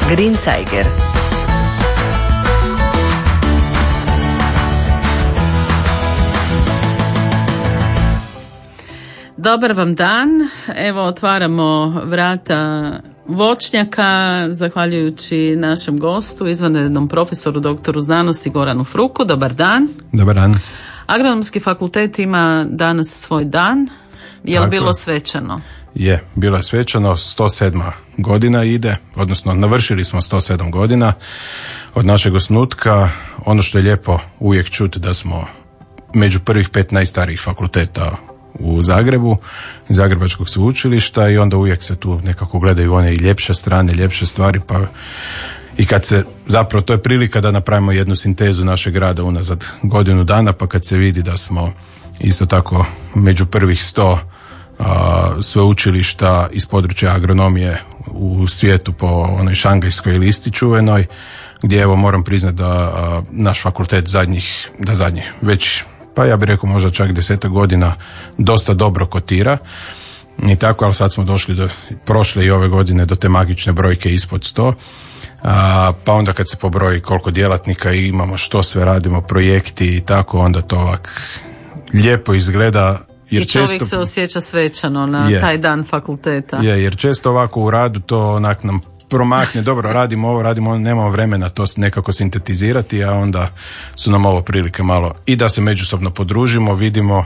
Grinzeiger. Dobar vam dan. Evo otvaramo vrata voćnjaka zahvaljujući našem gostu, izvanrednom profesoru, doktoru znanosti Goranu Fruku. Dobar dan. Dobar dan. Agronomski fakultet ima danas svoj dan. Je li bilo svečano? Je, bilo je svečano. 107. godina ide, odnosno navršili smo 107 godina od našeg osnutka. Ono što je lijepo uvijek čuti da smo među prvih 5 najstarijih fakulteta u Zagrebu, Zagrebačkog sveučilišta, i onda uvijek se tu nekako gledaju one i ljepše strane, ljepše stvari, pa i kad se, zapravo to je prilika da napravimo jednu sintezu našeg rada unazad godinu dana, pa kad se vidi da smo isto tako među prvih 100 sveučilišta iz područja agronomije u svijetu po onoj šangajskoj listi čuvenoj, gdje evo moram priznati da naš fakultet zadnjih već, pa ja bih rekao možda čak 10 godina dosta dobro kotira i tako, ali sad smo došli do prošle i ove godine do te magične brojke ispod 100, pa onda kad se pobroji koliko djelatnika imamo, što sve radimo, projekti i tako, onda to ovak lijepo izgleda. Jer i čovjek često se osjeća svečano na taj dan fakulteta. Jer često ovako u radu to onak nam promakne, dobro, radimo ovo, nemamo vremena to nekako sintetizirati, a onda su nam ovo prilike malo i da se međusobno podružimo, vidimo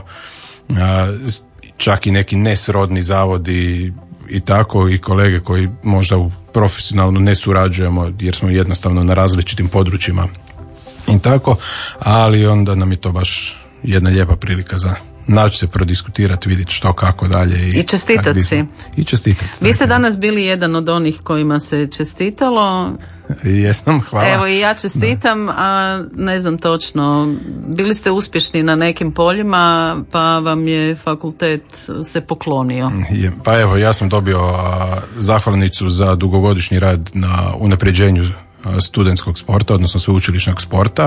čak i neki nesrodni zavodi i tako, i kolege koji možda profesionalno ne surađujemo jer smo jednostavno na različitim područjima i tako, ali onda nam je to baš jedna lijepa prilika za naći se, prodiskutirati, vidjeti što, kako dalje. I čestitati si. I čestitati. Vi ste danas bili jedan od onih kojima se čestitalo. Jesam, hvala. Evo i ja čestitam, a ne znam točno, bili ste uspješni na nekim poljima, pa vam je fakultet se poklonio. Pa evo, ja sam dobio zahvalnicu za dugogodišnji rad na unapređenju studentskog sporta, odnosno sveučilišnog sporta,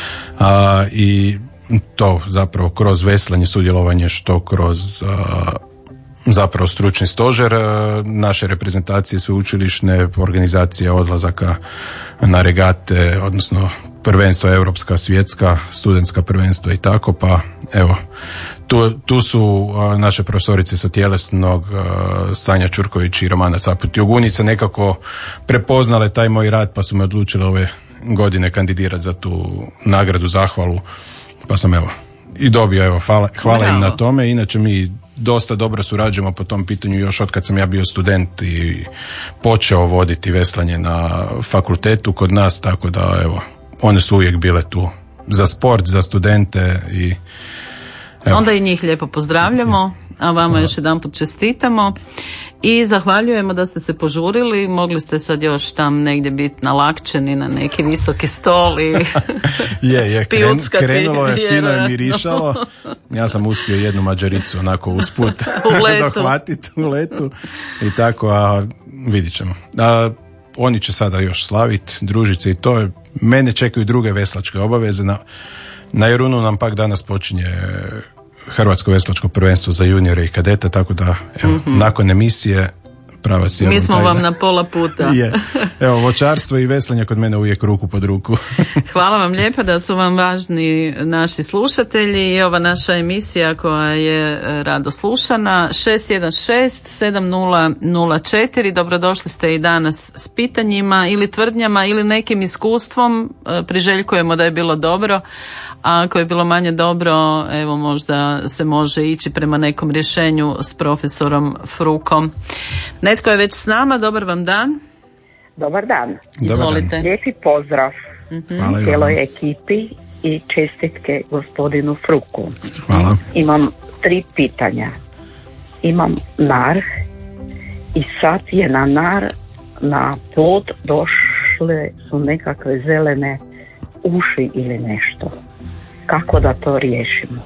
i to zapravo kroz veslanje, sudjelovanje, što kroz zapravo stručni stožer naše reprezentacije sveučilišne, organizacije odlazaka na regate, odnosno prvenstva europska, svjetska, studentska prvenstva i tako, pa evo, tu su naše profesorice sa tjelesnog, Sanja Čurković i Romana Caput-Jogunica, nekako prepoznale taj moj rad, pa su me odlučile ove godine kandidirati za tu nagradu, zahvalu. Pa sam evo i dobio, evo, hvala im na tome. Inače mi dosta dobro surađujemo po tom pitanju još od kad sam ja bio student i počeo voditi veslanje na fakultetu kod nas, tako da evo, one su uvijek bile tu za sport, za studente i evo. Onda i njih lijepo pozdravljamo, a vama još jedanput čestitamo i zahvaljujemo da ste se požurili. Mogli ste sad još tam negdje biti nalakčeni na neki visoki stol i pijuckati. Krenulo je, fino je mirišalo. Ja sam uspio jednu Mađaricu onako usput dohvatiti u letu i tako, a vidit ćemo. Oni će sada još slaviti, družiti se i to je. Mene čekaju druge veslačke obaveze. Na Jarunu nam pak danas počinje Hrvatsko veslačko prvenstvo za juniore i kadete, tako da evo, nakon emisije pravac je. Mi smo vam na pola puta. Je. Evo, voćarstvo i veslanje kod mene uvijek ruku pod ruku. Hvala vam lijepa da su vam važni naši slušatelji i ova naša emisija koja je rado slušana. 616-7004. Dobrodošli ste i danas s pitanjima ili tvrdnjama ili nekim iskustvom. Priželjkujemo da je bilo dobro, a ako je bilo manje dobro, evo možda se može ići prema nekom rješenju s profesorom Frukom. Netko je već s nama, dobar vam dan. Dobar dan. Izvolite. Lijepi pozdrav cijeloj ekipi i čestitke gospodinu Fruku. Hvala. Imam 3 pitanja. Imam nar i sad je na nar, na plod došle su nekakve zelene uši ili nešto. Kako da to riješimo?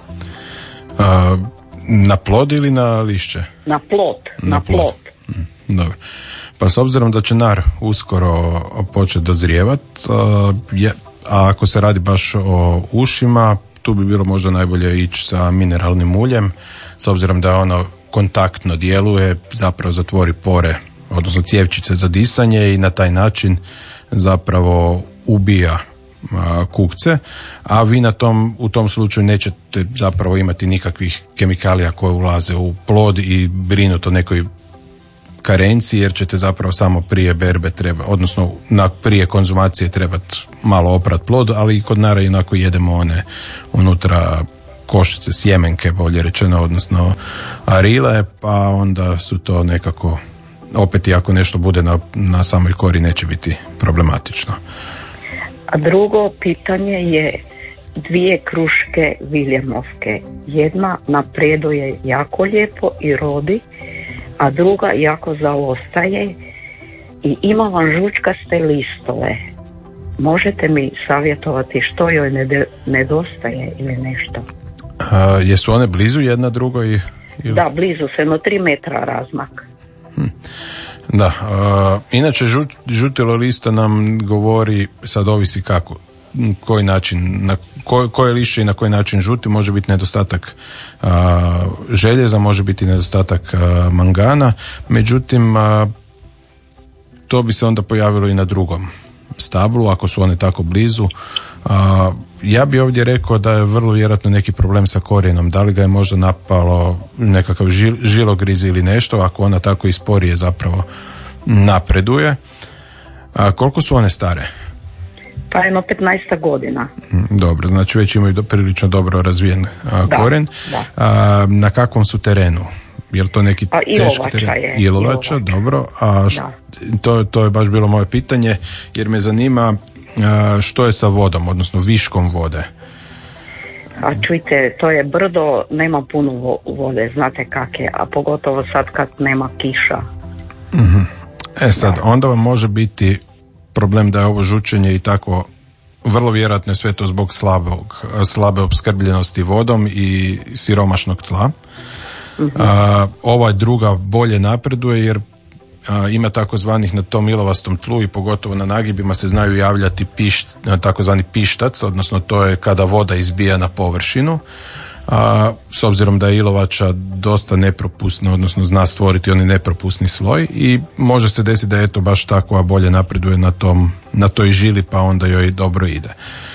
Na plod ili na lišće? Na plod. Na plod. Dobro. Pa s obzirom da će nar uskoro početi dozrijevati, a ako se radi baš o ušima, tu bi bilo možda najbolje ići sa mineralnim uljem, s obzirom da ono kontaktno djeluje, zapravo zatvori pore odnosno cjevčice za disanje i na taj način zapravo ubija kukce, a vi u tom slučaju nećete zapravo imati nikakvih kemikalija koje ulaze u plod i brinuti o nekoj karenciji, jer ćete zapravo samo prije berbe odnosno prije konzumacije trebati malo oprat plod, ali i kod nara inako jedemo one unutra košice, sjemenke bolje rečeno, odnosno arile, pa onda su to nekako opet i ako nešto bude na samoj kori neće biti problematično. A drugo pitanje je 2 kruške viljemovke. Jedna napreduje jako lijepo i rodi, a druga jako zaostaje i ima vam žučkaste listove. Možete mi savjetovati što joj nedostaje ili nešto? Jesu one blizu jedna drugoj? Da, blizu se, no 3 metra razmak. Da, inače žutilo lista nam govori, sad ovisi kako, koji način, koje lišće i na koji način žuti, može biti nedostatak željeza, može biti nedostatak mangana, međutim to bi se onda pojavilo i na drugom stablu, ako su one tako blizu. Ja bi ovdje rekao da je vrlo vjerojatno neki problem sa korijenom, da li ga je možda napalo nekakav žilogriz ili nešto, ako ona tako i sporije zapravo napreduje. Koliko su one stare? Pa jedno 15 godina. Dobro, znači već imaju prilično dobro razvijen korijen. Da. Na kakvom su terenu? Je li to neki teški teren? Ilovača, dobro. To je baš bilo moje pitanje, jer me zanima što je sa vodom, odnosno viškom vode. A čujte, to je brdo, nema puno vode, znate kak je, a pogotovo sad kad nema kiša. Mm-hmm. Sad, onda vam može biti problem da je ovo žučenje i tako, vrlo vjerojatno je sve to zbog slabe opskrbljenosti vodom i siromašnog tla. Mm-hmm. Ova druga bolje napreduje jer ima takozvanih na tom ilovastom tlu i pogotovo na nagibima se znaju javljati takozvani pištac, odnosno to je kada voda izbija na površinu. S obzirom da je ilovača dosta nepropusna, odnosno zna stvoriti onaj nepropusni sloj i može se desiti da je to baš tako, a bolje napreduje na toj žili, pa onda joj dobro ide.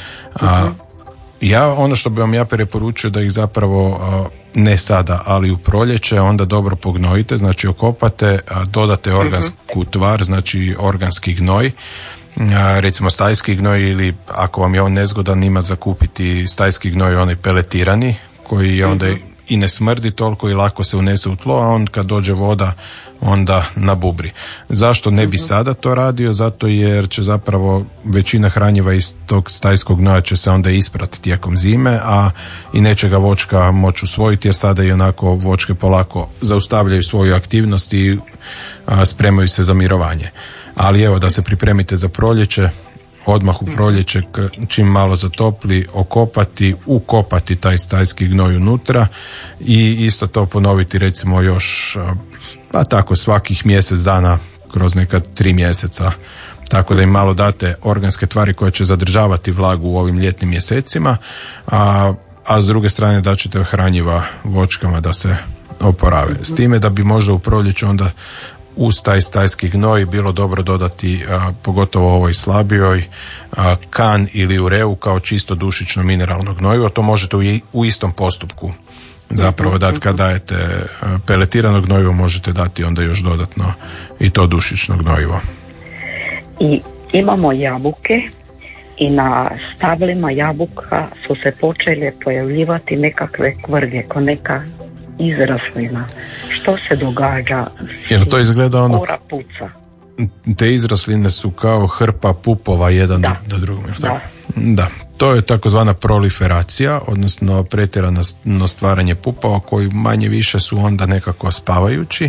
Ono što bi vam ja preporučio da ih zapravo ne sada, ali u proljeće onda dobro pognojite, znači okopate, dodate organsku tvar, znači organski gnoj, recimo stajski gnoj, ili ako vam je on nezgodan ima za kupiti stajski gnoj onaj peletirani koji je onda i ne smrdi toliko i lako se unese u tlo, a on kad dođe voda onda nabubri. Zašto ne bi sada to radio? Zato jer će zapravo većina hranjiva iz tog stajskog gnoja će se onda isprati tijekom zime, a i neće ga voćka moći usvojiti jer sada i onako voćke polako zaustavljaju svoju aktivnost i spremaju se za mirovanje. Ali evo, da se pripremite za proljeće, odmah u proljeće čim malo zatopli, ukopati taj stajski gnoj unutra i isto to ponoviti recimo još pa tako svakih mjesec dana kroz neka 3 mjeseca, tako da im malo date organske tvari koje će zadržavati vlagu u ovim ljetnim mjesecima, a s druge strane da ćete hranjiva voćkama da se oporave. S time da bi možda u proljeću onda uz taj stajski gnoj bilo dobro dodati, pogotovo ovoj slabijoj, kan ili ureu kao čisto dušično mineralno gnojivo. To možete u istom postupku zapravo dati kad dajete peletirano gnojivo, možete dati onda još dodatno i to dušično gnojivo. I imamo jabuke i na stablima jabuka su se počele pojavljivati nekakve kvrge, ko neka izraslina. Što se događa? Jer to izgleda ono... Kora puca. Te izrasline su kao hrpa pupova jedan do drugog. Da. To je takozvana proliferacija, odnosno pretjerano stvaranje pupova koji manje više su onda nekako spavajući.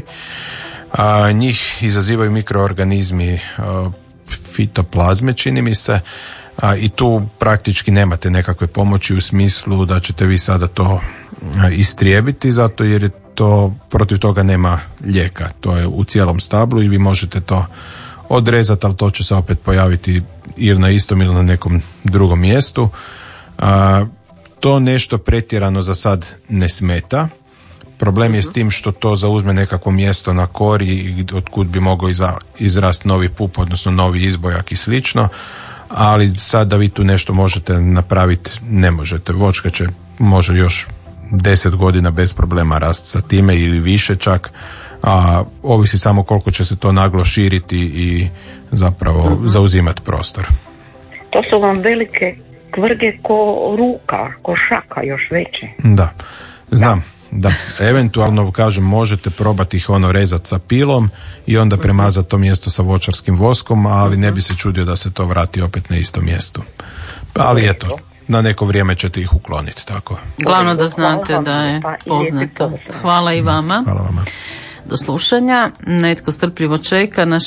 Njih izazivaju mikroorganizmi fitoplazme, čini mi se, i tu praktički nemate nekakve pomoći u smislu da ćete vi sada to istrijebiti, zato jer je to, protiv toga nema lijeka, to je u cijelom stablu i vi možete to odrezati, ali to će se opet pojaviti ili na istom ili na nekom drugom mjestu. To nešto pretjerano za sad ne smeta, Problem je s tim što to zauzme nekakvo mjesto na kori od kud bi mogao izrast novi pup, odnosno novi izbojak i slično, ali sad da vi tu nešto možete napraviti ne možete. Voćka može još 10 godina bez problema rasti sa time ili više čak, a ovisi samo koliko će se to naglo širiti i zapravo zauzimati prostor. To su vam velike kvrge ko ruka, ko šaka, još veće. Da, znam. Da, eventualno kažem možete probati ih rezati sa pilom i onda premazati to mjesto sa voćarskim voskom, ali ne bi se čudio da se to vrati opet na isto mjesto. Ali eto, na neko vrijeme ćete ih ukloniti, tako. Glavno da znate da je poznato. Hvala i vama. Hvala vama. Do slušanja. Netko strpljivo čeka na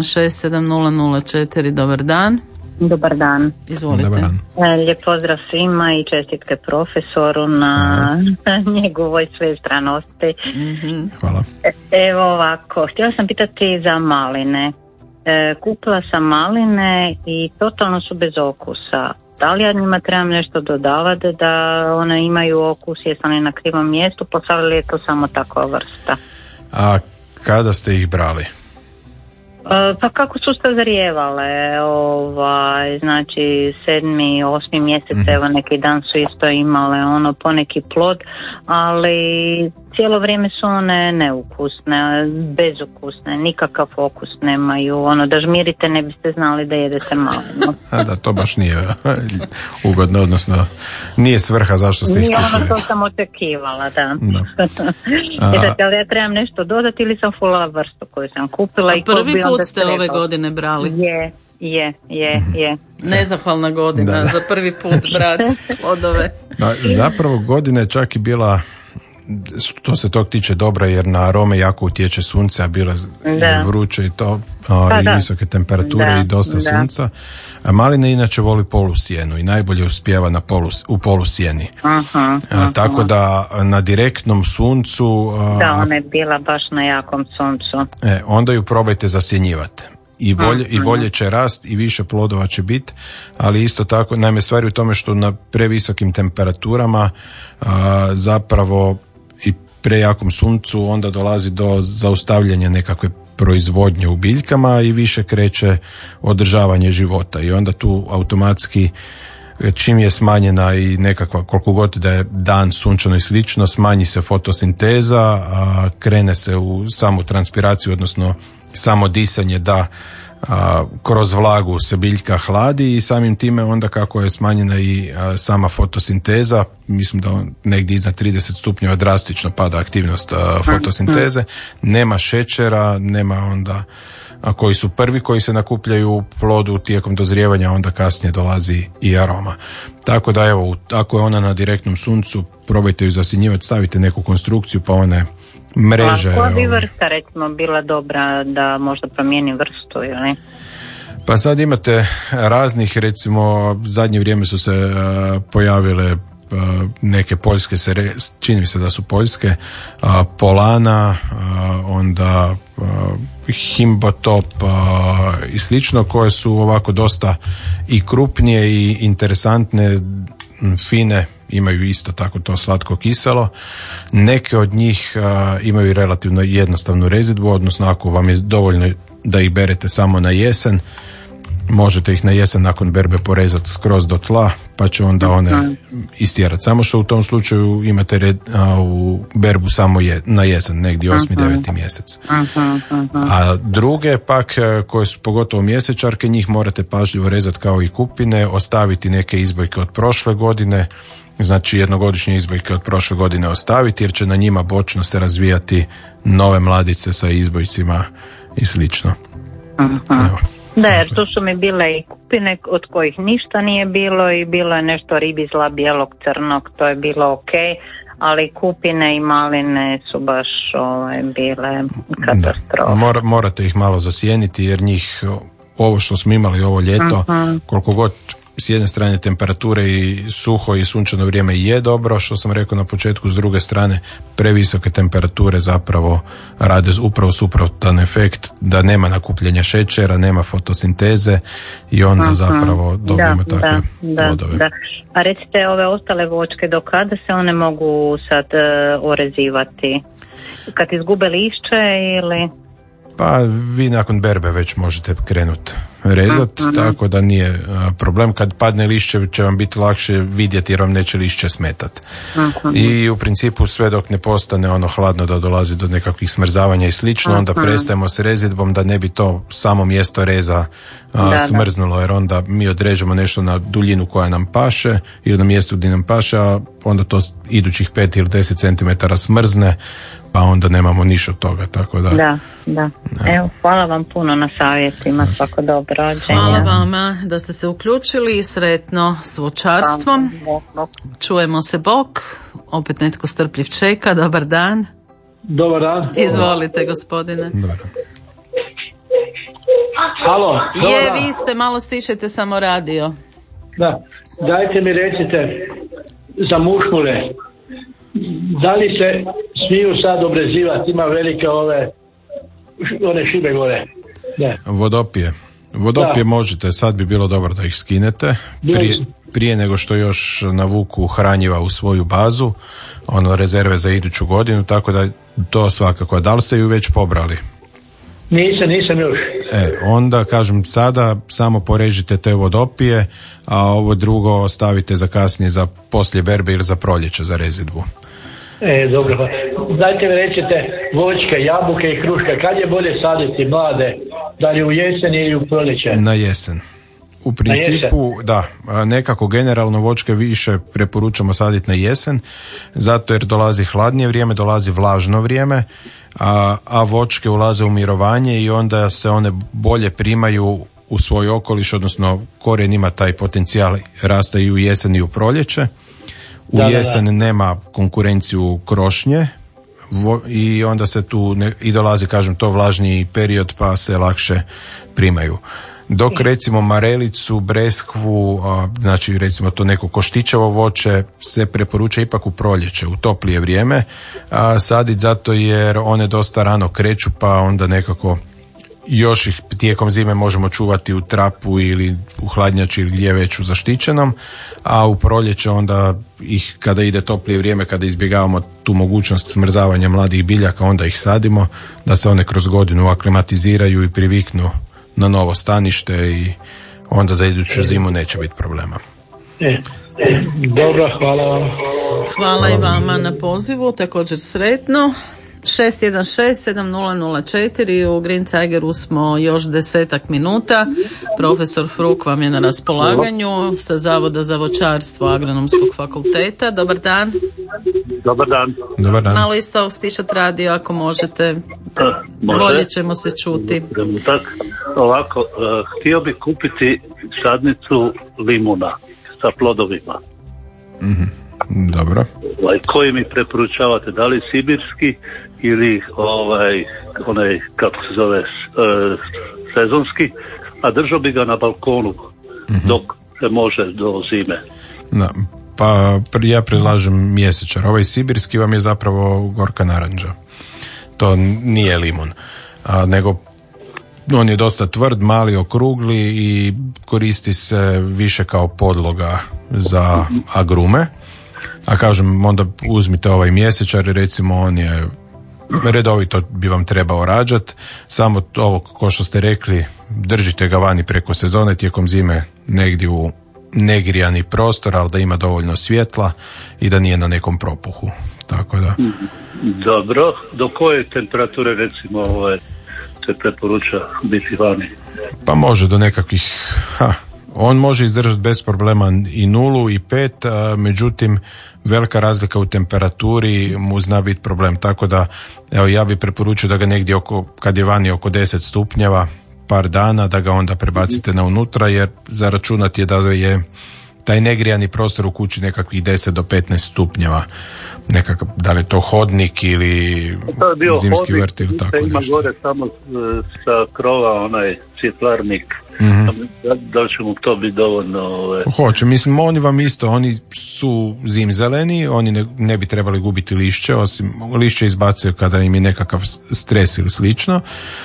6167004. Dobar dan. Dobar dan. Izvolite. Dobar dan. Lijep pozdrav svima i čestitke profesoru na njegovoj svestranosti. Hvala. Evo ovako, htjela sam pitati za maline. Kupila sam maline i totalno su bez okusa. Da li ja njima trebam nešto dodavati da one imaju okus, jesam li na krivom mjestu, postavili je to samo takva vrsta? A kada ste ih brali? Pa kako su sazrijevale, znači 7. 8. mjesec, evo neki dan su isto imale poneki plod, ali cijelo vrijeme su one neukusne, bezukusne, nikakav okus nemaju, da žmirite ne biste znali da jedete malinu. A da, to baš nije ugodno, odnosno nije svrha zašto ste ih kupili. To sam očekivala, da. Ali ja trebam nešto dodati ili sam fulala vrstu koju sam kupila. I prvi put ste ove godine brali? Je. Nezahvalna godina za prvi put brati plodove. Zapravo godina je čak i bila, što se tog tiče, dobra, jer na arome jako utječe sunce, a bilo je vruće i to, i visoke temperature i dosta sunca. A malina inače voli polusjenu i najbolje uspijeva u polusjeni. Tako da na direktnom suncu... ona je bila baš na jakom suncu. Onda ju probajte zasjenjivati. I bolje će rast i više plodova će biti, ali isto tako, naime, stvari u tome što na previsokim temperaturama zapravo i prejakom suncu onda dolazi do zaustavljanja nekakve proizvodnje u biljkama i više kreće održavanje života i onda tu automatski čim je smanjena i nekakva, koliko god da je dan sunčano i slično, smanji se fotosinteza, krene se u samu transpiraciju, odnosno samo disanje da kroz vlagu se biljka hladi i samim time onda kako je smanjena i sama fotosinteza, mislim da negdje iznad 30 stupnjeva drastično pada aktivnost fotosinteze, nema šećera, nema onda koji su prvi koji se nakupljaju u plodu tijekom dozrijevanja, onda kasnije dolazi i aroma. Tako da evo, ako je ona na direktnom suncu, probajte ju zasjenjivati, stavite neku konstrukciju pa one mreže. Koja bi vrsta recimo bila dobra da možda promijenim vrstu ili? Pa sad imate raznih, recimo zadnje vrijeme su se pojavile neke poljske, čini mi se da su poljske, polana, onda himbotop i slično, koje su ovako dosta i krupnije i interesantne, fine, imaju isto tako to slatko kiselo. Neke od njih imaju relativno jednostavnu rezidbu, odnosno ako vam je dovoljno da ih berete samo na jesen, možete ih na jesen nakon berbe porezati skroz do tla, pa će onda one istjerati. Samo što u tom slučaju imate u berbu samo na jesen, negdje 8. 9. mjesec. A druge pak, koje su pogotovo mjesečarke, njih morate pažljivo rezati kao i kupine, ostaviti neke izbojke od prošle godine, znači jednogodišnje izbojke od prošle godine ostaviti, jer će na njima bočno se razvijati nove mladice sa izbojcima i slično. Evo. Da, jer tu su mi bile i kupine od kojih ništa nije bilo i bilo je nešto ribizla bijelog, crnog, to je bilo ok, ali kupine i maline su baš bile katastrofe. Morate ih malo zasjeniti jer njih, ovo što smo imali ovo ljeto, koliko god s jedne strane temperature i suho i sunčano vrijeme je dobro, što sam rekao na početku, s druge strane previsoke temperature zapravo rade upravo suprotan efekt, da nema nakupljenja šećera, nema fotosinteze i onda zapravo dobijemo takve plodove. Da. A recite, ove ostale voćke, do kada se one mogu sad orezivati? Kad izgube lišće ili... Pa vi nakon berbe već možete krenuti rezati, tako da nije problem. Kad padne lišće će vam biti lakše vidjeti jer vam neće lišće smetati. I u principu sve dok ne postane ono hladno da dolazi do nekakvih smrzavanja i slično, onda prestajemo s rezidbom da ne bi to samo mjesto reza smrznulo, jer onda mi odrežemo nešto na duljinu koja nam paše ili na mjestu gdje nam paše, a onda to idućih 5 ili 10 cm smrzne, pa onda nemamo ništa od toga, tako da. Da. Evo, hvala vam puno na savjetima, svako dobro. Hvala vama da ste se uključili i sretno s voćarstvom. Čujemo se, bok. Opet netko strpljiv čeka. Dobar dan. Dobar dan. Izvolite, gospodine. Dobar dan. Halo. Vi ste, malo stišete samo radio. Da. Dajte mi recite za mušmule. Da li se smiju sad obrezivati? Ima velike one šibe gore. Ne. Vodopije možete, sad bi bilo dobro da ih skinete prije nego što još navuku hranjiva u svoju bazu, rezerve za iduću godinu, tako da to svakako. Da li ste ju već pobrali? Nisam još. Onda kažem, sada samo porežite te vodopije, a ovo drugo ostavite za kasnije, za poslije berbe ili za proljeće za rezidbu. Dobro. Dajte mi recite voćke, jabuke i kruške, kad je bolje saditi mlade? Da li u jesen ili u proljeće? Na jesen. U principu, da, nekako generalno voćke više preporučamo saditi na jesen, zato jer dolazi hladnije vrijeme, dolazi vlažno vrijeme, a voćke ulaze u mirovanje i onda se one bolje primaju u svoj okoliš, odnosno korijen ima taj potencijal rasta i u jesen i u proljeće. U jesen nema konkurenciju krošnje i onda se tu i dolazi, kažem, to vlažniji period pa se lakše primaju. Dok recimo marelicu, breskvu, znači recimo to neko koštićevo voće se preporuča ipak u proljeće, u toplije vrijeme saditi, zato jer one dosta rano kreću pa onda nekako još ih tijekom zime možemo čuvati u trapu ili u hladnjači ili gdje već u zaštićenom, a u proljeće onda ih kada ide toplije vrijeme, kada izbjegavamo tu mogućnost smrzavanja mladih biljaka, onda ih sadimo da se one kroz godinu aklimatiziraju i priviknu na novo stanište i onda za iduću zimu neće biti problema. Dobro, hvala vam. Hvala i vama na pozivu, također sretno. 616-7004, u Greenzigeru smo još 10 minuta. Profesor Fruk vam je na raspolaganju sa Zavoda za voćarstvo Agronomskog fakulteta. Dobar dan. Dobar dan. Dobar dan. Malo isto stišat radio ako možete. Može. Bolje ćemo se čuti. Tak, ovako, htio bih kupiti sadnicu limuna sa plodovima. Dobro. Koji mi preporučavate, da li sibirski ili onaj kako se zove sezonski, a držao bi ga na balkonu dok se može do zime. Pa ja predlažem mjesečar. Ovaj sibirski vam je zapravo gorka naranđa. To nije limun, nego on je dosta tvrd, mali, okrugli i koristi se više kao podloga za agrume. A kažem, onda uzmite ovaj mjesečar, recimo on je redovito bi vam trebao rađati, samo ovo ko što ste rekli, držite ga vani preko sezone, tijekom zime negdje u negrijani prostor, ali da ima dovoljno svjetla i da nije na nekom propuhu. Tako da. Dobro, do koje temperature recimo se preporuča biti vani? Pa može do nekakvih, on može izdržati bez problema i 0 i 5, međutim velika razlika u temperaturi mu zna biti problem, tako da evo ja bih preporučio da ga negdje kad je vani oko 10 stupnjeva par dana, da ga onda prebacite na unutra, jer za računati je da je taj negrijani prostor u kući nekakvih 10 do 15 stupnjeva, nekakav, da li je to hodnik ili zimski vrt ili tako nešto. Ima gore samo sa krova onaj cvjetlarnik. Da li će mu to biti dovoljno? Hoće, mislim, oni vam isto, oni su zimzeleni, oni ne bi trebali gubiti lišće, osim lišće izbacuju kada im je nekakav stres ili slično.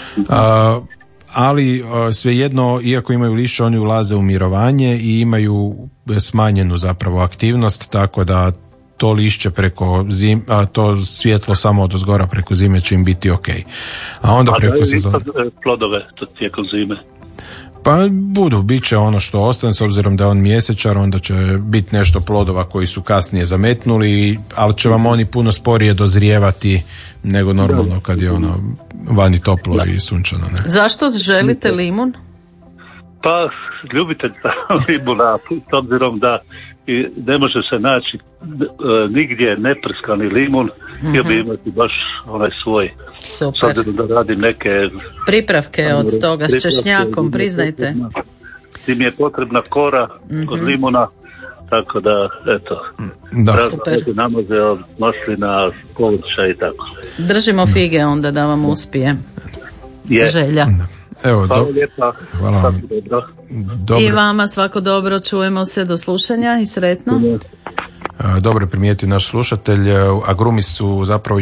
Ali svejedno, iako imaju lišće, oni ulaze u mirovanje i imaju smanjenu zapravo aktivnost, tako da to lišće preko to svjetlo samo od ozgora preko zime će im biti ok. A onda preko sezone plodove tijekom zime. Pa bit će ono što ostane, s obzirom da je on mjesečar, onda će biti nešto plodova koji su kasnije zametnuli, ali će vam oni puno sporije dozrijevati nego normalno kad je ono vani toplo i sunčano. Ne? Zašto želite limun? Pa ljubite limuna, s obzirom da ne može se naći nigdje neprskani limun, htio bi imati baš onaj svoj. Super. S obzirom da radim neke pripravke od toga s češnjakom, priznajte. Ti mi je potrebna kora od limuna, tako da, eto, super. Namaze od maslina, povrća i tako. Držimo fige onda da vam uspije. Želja. Evo, hvala lijepa. Hvala vam. I vama svako dobro, čujemo se, do slušanja i sretno. Dobro primijeti naš slušatelj, agrumi su zapravo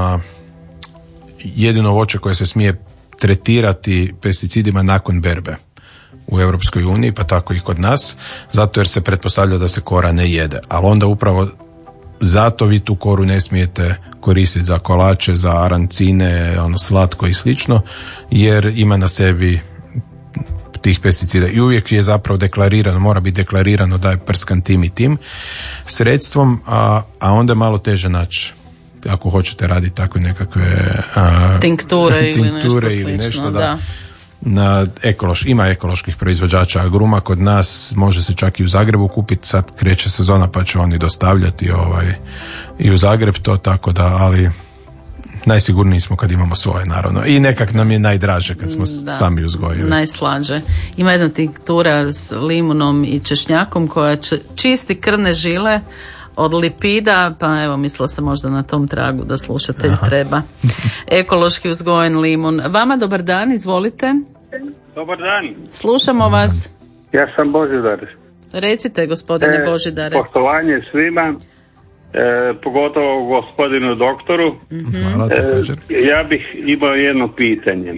jedino voće koje se smije tretirati pesticidima nakon berbe u Europskoj uniji, pa tako i kod nas, zato jer se pretpostavlja da se kora ne jede, ali onda upravo zato vi tu koru ne smijete koristiti za kolače, za arancine, ono slatko i slično, jer ima na sebi tih pesticida i uvijek je zapravo deklarirano, mora biti deklarirano da je prskan tim i tim sredstvom, a onda je malo teže naći ako hoćete raditi takve nekakve tinkture ili nešto da. Ima ekoloških proizvođača agruma, kod nas može se čak i u Zagrebu kupiti, sad kreće sezona pa će oni dostavljati i u Zagreb to, tako da, ali najsigurniji smo kad imamo svoje, naravno, i nekak nam je najdraže kad smo sami uzgojili. Najslađe. Ima jedna tinktura s limunom i češnjakom koja čisti krvne žile od lipida, pa evo mislila sam možda na tom tragu da slušatelj treba. Ekološki uzgojen limun. Vama dobar dan, izvolite. Dobar dan. Slušamo vas. Ja sam Božidar. Recite, gospodine Božidare. Poštovanje svima, pogotovo gospodinu doktoru. Hvala, također. Ja bih imao jedno pitanje.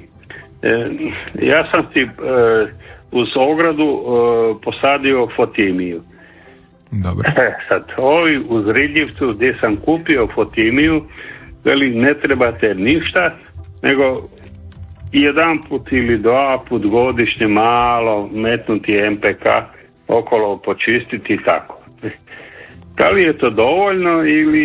Ja sam si uz ogradu posadio fotimiju. Dobro. Sad, ovi u Zridljivcu gdje sam kupio fotimiju, veli ne trebate ništa, nego jedan put ili dva put godišnje malo metnuti MPK okolo, počistiti i tako. Da li je to dovoljno ili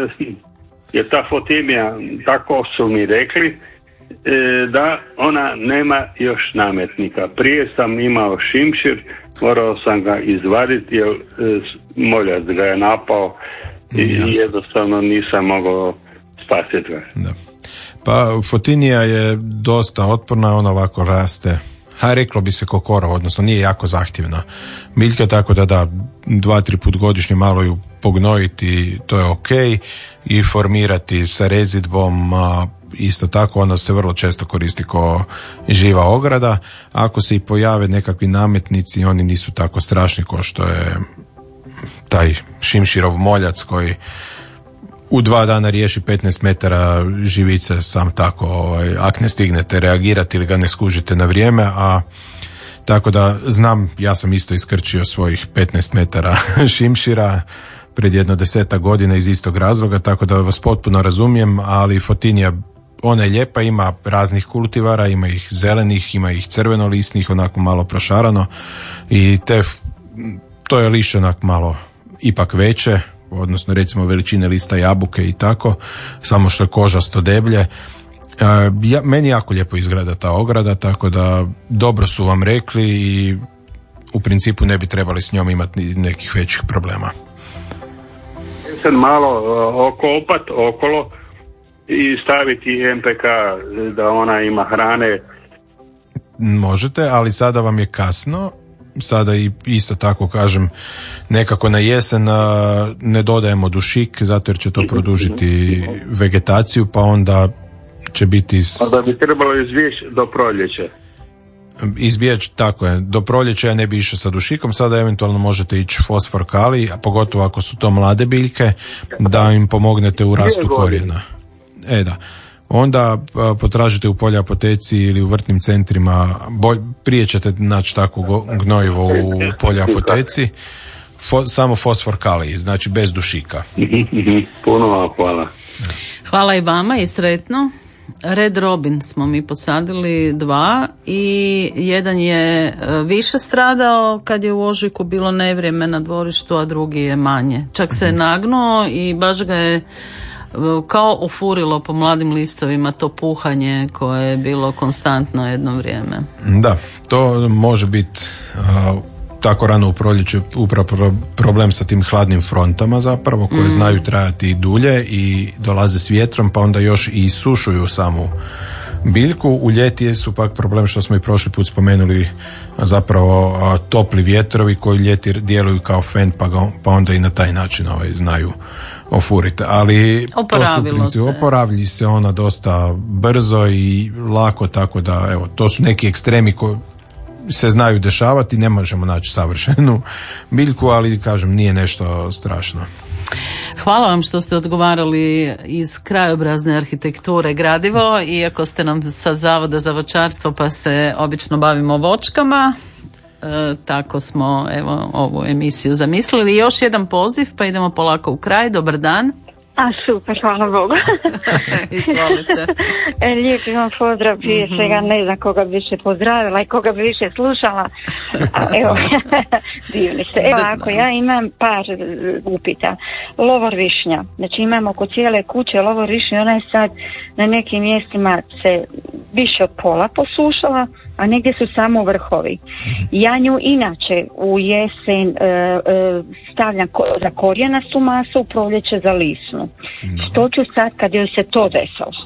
je ta fotimija, tako su mi rekli, da ona nema još nametnika. Prije sam imao šimšir, morao sam ga izvaditi jer moljac ga je napao i jednostavno nisam mogao spasiti ga. Da. Pa fotinija je dosta otporna, ona ovako raste, reklo bi se kokora, odnosno nije jako zahtjevna biljka, tako da 2-3 put godišnje malo ju pognojiti, to je ok, i formirati sa rezidbom, isto tako ona se vrlo često koristi kao živa ograda. Ako se i pojave nekakvi nametnici, oni nisu tako strašni kao što je taj šimširov moljac koji u 2 dana riješi 15 metara živice sam tako, ako ne stignete reagirati ili ga ne skužite na vrijeme, a tako da znam, ja sam isto iskrčio svojih 15 metara šimšira pred jedno 10 godina iz istog razloga, tako da vas potpuno razumijem, ali fotinija, ona je lijepa, ima raznih kultivara, ima ih zelenih, ima ih crvenolisnih, onako malo prošarano, i to je lišće onak malo ipak veće, odnosno recimo veličine lista jabuke i tako, samo što je kožasto deblje. Meni jako lijepo izgleda ta ograda, tako da dobro su vam rekli i u principu ne bi trebali s njom imati nekih većih problema. Sad malo okopat okolo i staviti MPK da ona ima hrane. Možete, ali sada vam je kasno. Sada i isto tako kažem, nekako na jesen ne dodajemo dušik, zato jer će to produžiti vegetaciju, pa onda će biti... Da bi trebalo izvješći do proljeća. izbijać, tako je, do proljeća ja ne bi išao sa dušikom, sada eventualno možete ići fosfor kalij, a pogotovo ako su to mlade biljke, da im pomognete u rastu korijena. Da. Onda potražite u Poljapoteci ili u vrtnim centrima, prije ćete naći takvo gnojivo u Poljapoteci, samo fosfor kalij, znači bez dušika. Puno vam hvala. Hvala i vama i sretno. Red Robin smo mi posadili 2 i jedan je više stradao kad je u ožujku bilo nevrijeme na dvorištu, a drugi je manje. Čak se je nagnuo i baš ga je kao ofurilo po mladim listovima to puhanje koje je bilo konstantno jedno vrijeme. Da, to može biti tako rano u proljeću upravo problem sa tim hladnim frontama zapravo koje znaju trajati i dulje i dolaze s vjetrom pa onda još i sušuju samu biljku. U ljeti su pak problem što smo i prošli put spomenuli zapravo topli vjetrovi koji ljeti djeluju kao fen pa onda i na taj način znaju ofuriti. Ali oporavlji se ona dosta brzo i lako, tako da evo, to su neki ekstremi koji se znaju dešavati, ne možemo naći savršenu biljku, ali kažem nije nešto strašno. Hvala vam što ste odgovarali iz krajobrazne arhitekture gradivo, iako ste nam sa Zavoda za voćarstvo pa se obično bavimo voćkama. Tako smo evo ovu emisiju zamislili. Još jedan poziv pa idemo polako u kraj. Dobar dan. Super, hvala Bogu. Izvolite. Lijepi vam pozdrav, prije svega ne znam koga bi više pozdravila i koga bi više slušala. Evo, divni ste. Evo, ako ja imam par upita. Lovor višnja. Znači imamo oko cijele kuće lovor višnja, ona je sad na nekim mjestima se više od pola posušala, a negdje su samo vrhovi. Ja nju inače u jesen stavljam za korijenastu masu, u proljeće za lisnu. Što ću sad kad joj se to desilo?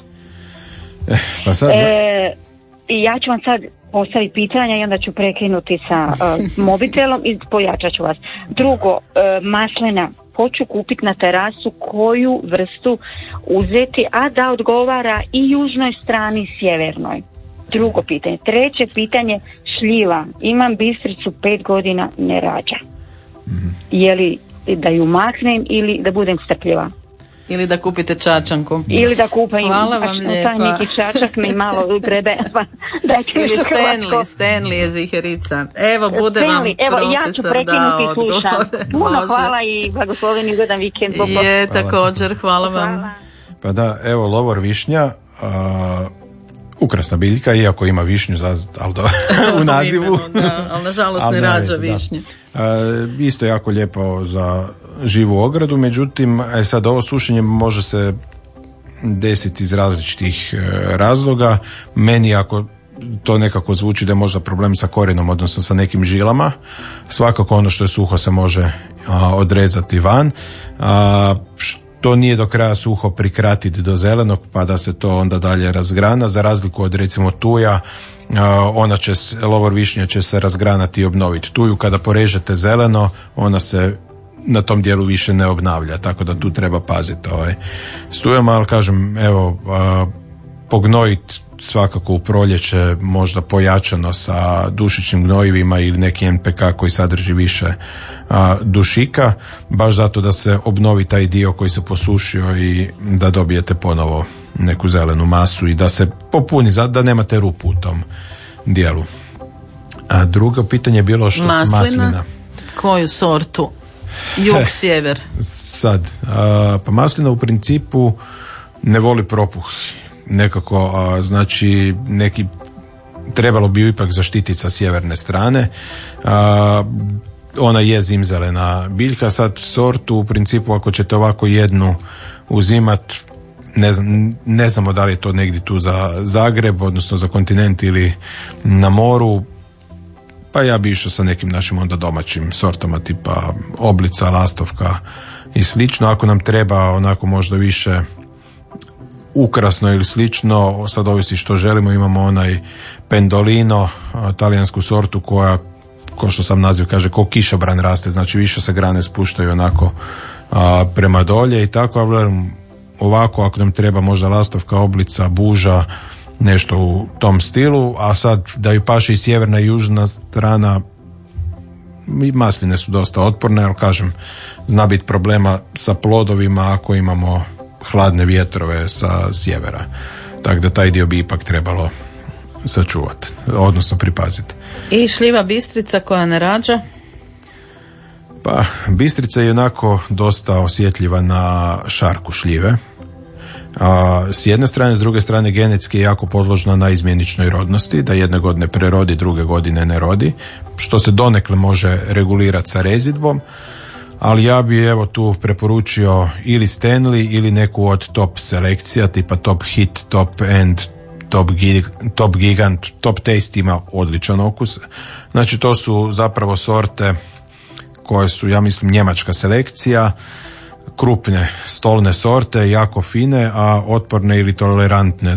I ja ću vam sad postaviti pitanja i onda ću prekinuti sa mobitelom i pojačat ću vas. Drugo, maslina. Hoću kupiti na terasu, koju vrstu uzeti, a da odgovara i južnoj strani i sjevernoj. Drugo pitanje. Treće pitanje, šljiva. Imam bistricu 5 godina, ne rađa. Je li da ju maknem ili da budem strpljiva? Ili da kupite čačanku. Ili da kupim. Hvala vam lijepa. Neki čačak mi malo treba. Ili Stanley je ziherica. Evo, bude vam profesor ja ću prekinuti i slušam. Puno hvala i blagosloveni ugodan vikend. Je, također, hvala vam. Hvala. Pa da, evo, lovor višnja, ukrasna biljka, iako ima višnju u nazivu. Ali nažalost ne rađa višnje. Isto jako lijepo za živu ogradu, međutim sad ovo sušenje može se desiti iz različitih razloga. Meni ako to nekako zvuči da je možda problem sa korijenom, odnosno sa nekim žilama, svakako ono što je suho se može odrezati van. To nije do kraja suho prikratiti do zelenog pa da se to onda dalje razgrana, za razliku od recimo tuja, lovor višnja će se razgranati i obnoviti. Tuju kada porežete zeleno, ona se na tom dijelu više ne obnavlja, tako da tu treba paziti s tujama, ali kažem, evo, pognojiti svakako u proljeće, možda pojačano sa dušičnim gnojivima ili neki NPK koji sadrži više dušika, baš zato da se obnovi taj dio koji se posušio i da dobijete ponovo neku zelenu masu i da se popuni, da nemate rupu u tom dijelu. A drugo pitanje je bilo što maslina. Koju sortu? Jug, sjever. Sad, pa maslina u principu ne voli propuh. Nekako, znači trebalo bi ju ipak zaštititi sa sjeverne strane. Ona je zimzelena biljka. Sad sortu u principu ako ćete ovako jednu uzimat, ne znamo da li je to negdje tu za Zagreb, odnosno za kontinent ili na moru, pa ja bi išao sa nekim našim onda domaćim sortama tipa oblica, lastovka i slično. Ako nam treba onako možda više ukrasno ili slično, sad ovisi što želimo, imamo onaj Pendolino, talijansku sortu koja, ko što sam naziv kaže, ko kišobran raste, znači više se grane spuštaju onako prema dolje i tako, ali ovako ako nam treba možda lastovka, oblica, buža, nešto u tom stilu, a sad da ju paše i sjeverna i južna strana, masline su dosta otporne, ali kažem, zna biti problema sa plodovima ako imamo hladne vjetrove sa sjevera. Tako da taj dio bi ipak trebalo sačuvati, odnosno pripaziti. I šljiva bistrica koja ne rađa? Pa, bistrica je onako dosta osjetljiva na šarku šljive. S jedne strane, s druge strane genetski je jako podložna na izmjeničnoj rodnosti, da jedne godine prerodi, druge godine ne rodi, što se donekle može regulirati sa rezidbom, ali ja bi evo tu preporučio ili Stanley ili neku od top selekcija, tipa Top Hit, Top End, Top Gigant. Top Taste ima odličan okus. Znači to su zapravo sorte koje su, ja mislim, njemačka selekcija, krupne stolne sorte, jako fine, a otporne ili tolerantne